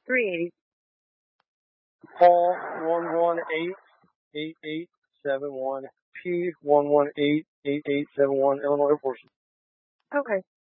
380. Paul 118-8871. P 118-8871. Illinois Air Force. Okay.